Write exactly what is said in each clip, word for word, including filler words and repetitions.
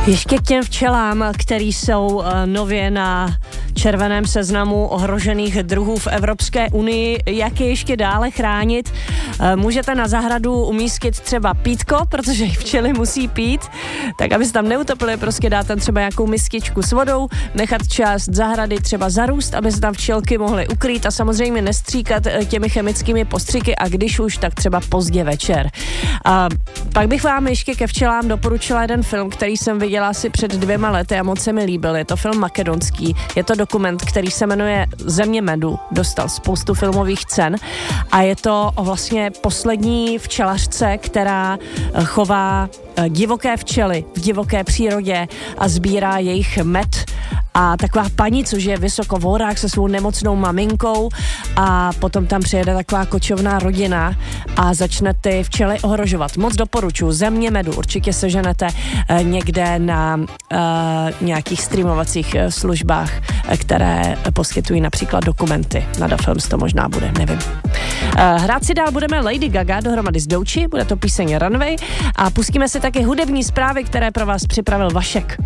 Ještě k těm včelám, který jsou nově na červeném seznamu ohrožených druhů v Evropské unii, jak je ještě dále chránit. Můžete na zahradu umístit třeba pítko, protože včely musí pít, tak aby se tam neutopily, prostě dáte třeba nějakou miskičku s vodou, nechat část zahrady třeba zarůst, aby se tam včelky mohly ukrýt a samozřejmě nestříkat těmi chemickými postřiky a když už, tak třeba pozdě večer. A pak bych vám ještě ke včelám doporučila jeden film, který jsem viděla asi před dvěma lety a moc se mi líbil. Je to film makedonský. Je to dokument, který se jmenuje Země medu. Dostal spoustu filmových cen a je to o vlastně poslední včelařce, která chová divoké včely v divoké přírodě a sbírá jejich med. A taková paní, což je vysoko v horách se svou nemocnou maminkou a potom tam přijede taková kočovná rodina a začne ty včely ohrožovat. Moc doporučuji. Země medu určitě seženete eh, někde na eh, nějakých streamovacích eh, službách, eh, které poskytují například dokumenty. Na Films to možná bude, nevím. Eh, hrát si dál budeme Lady Gaga dohromady s Douchi, bude to píseň Runway a pustíme si taky hudební zprávy, které pro vás připravil Vašek.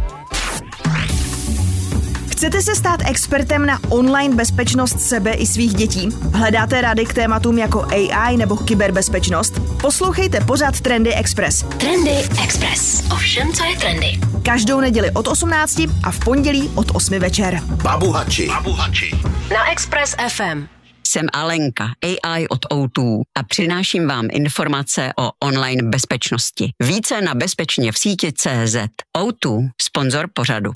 Chcete se stát expertem na online bezpečnost sebe i svých dětí? Hledáte rady k tématům jako A I nebo kyberbezpečnost? Poslouchejte pořad Trendy Express. Trendy Express. O všem, co je trendy. Každou neděli od osmnácti a v pondělí od osmi večer. Babuhači. Babuhači. Na Express F M. Jsem Alenka, A I od O dva a přináším vám informace o online bezpečnosti. Více na bezpečně v síti tečka cé zet. O dva, sponzor pořadu.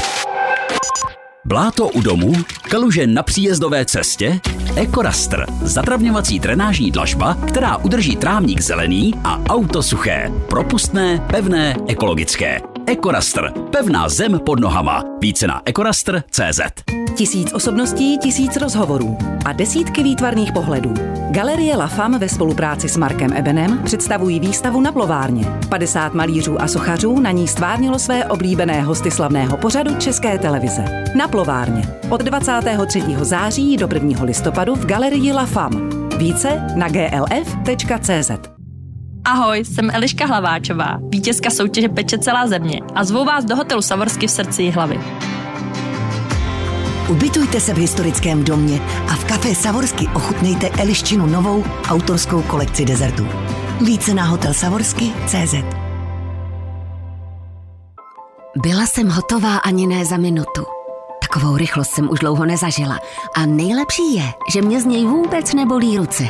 Bláto u domu, kaluže na příjezdové cestě, EcoRaster, zatravňovací drenážní dlažba, která udrží trávník zelený a auto suché, propustné, pevné, ekologické. EcoRaster, pevná zem pod nohama. Více na ecoraster tečka cé zet. Tisíc osobností, tisíc rozhovorů a desítky výtvarných pohledů. Galerie La Femme ve spolupráci s Markem Ebenem představují výstavu Na plovárně. padesát malířů a sochařů na ní stvárnilo své oblíbené hosty slavného pořadu České televize. Na plovárně. Od dvacátého třetího září do prvního listopadu v Galerii La Femme. Více na g l f tečka cé zet. Ahoj, jsem Eliška Hlaváčová, vítězka soutěže Peče celá země a zvu vás do hotelu Savorsky v srdci Jihlavy. Ubytujte se v historickém domě a v kafé Savorsky ochutnejte Eliščinu novou autorskou kolekci dezertů. Více na hotel savorsky tečka cé zet. Byla jsem hotová ani ne za minutu. Takovou rychlost jsem už dlouho nezažila. A nejlepší je, že mě z něj vůbec nebolí ruce.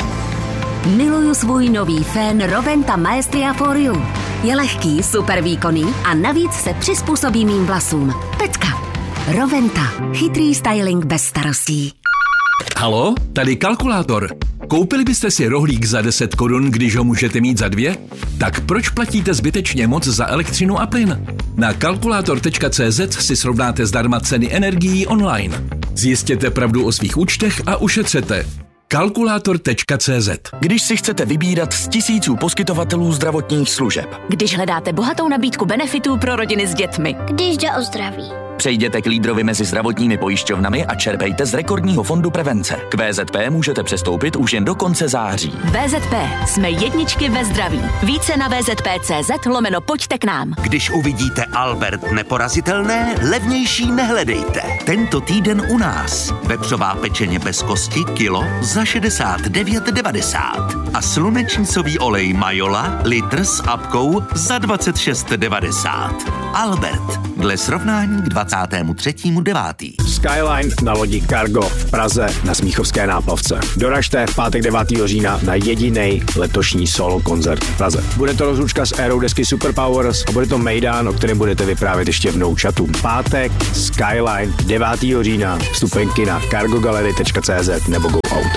Miluju svůj nový fén Roventa Maestria for You. Je lehký, super výkonný a navíc se přizpůsobí mým vlasům. Pecka. Roventa. Chytrý styling bez starostí. Halo, tady kalkulátor. Koupili byste si rohlík za deset korun, když ho můžete mít za dvě? Tak proč platíte zbytečně moc za elektřinu a plyn? Na kalkulátor tečka cé zet si srovnáte zdarma ceny energií online. Zjistěte pravdu o svých účtech a ušetřete. kalkulátor tečka cé zet. Když si chcete vybírat z tisíců poskytovatelů zdravotních služeb. Když hledáte bohatou nabídku benefitů pro rodiny s dětmi. Když jde o zdraví. Přejděte k lídrovi mezi zdravotními pojišťovnami a čerpejte z rekordního fondu prevence. K V Z P můžete přestoupit už jen do konce září. V Z P. Jsme jedničky ve zdraví. Více na V Z P tečka cé zet lomeno pojďte k nám. Když uvidíte Albert neporazitelné, levnější nehledejte. Tento týden u nás. Vepřová pečeně bez kosti kilo za šedesát devět devadesát. A slunečnicový olej Majola litr s apkou za dvacet šest devadesát. Albert. Dle srovnání k dvacátému třetímu devátý Skyline na lodi Cargo v Praze na Smíchovské náplavce. Doražte v pátek devátého října na jedinej letošní solo koncert v Praze. Bude to rozlučka s érou desky Superpowers a bude to mejdán, o kterém budete vyprávět ještě v No Chatu. Pátek Skyline devátého října. Vstupenky na cargo gallery tečka cé zet nebo Go Out.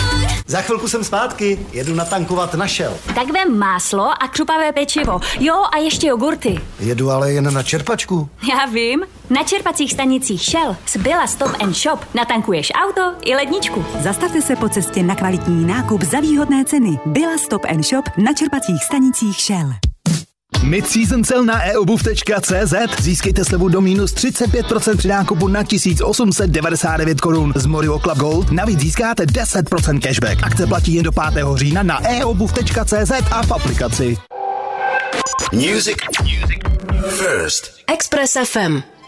Za chvilku jsem zpátky, jedu natankovat na Shell. Tak vem máslo a křupavé pečivo. Jo, a ještě jogurty. Jedu ale jen na čerpačku. Já vím. Na čerpacích stanicích Shell z Billa Stop and Shop natankuješ auto i ledničku. Zastavte se po cestě na kvalitní nákup za výhodné ceny. Billa Stop and Shop na čerpacích stanicích Shell. Mid-season sale na e obuv tečka cé zet. Získejte slevu do minus třicet pět procent při nákupu na tisíc osm set devadesát devět korun. Z Morio Club Gold navíc získáte deset procent cashback. Akce platí jen do pátého října na e obuv tečka cé zet a v aplikaci. Music. Music. First. Express F M.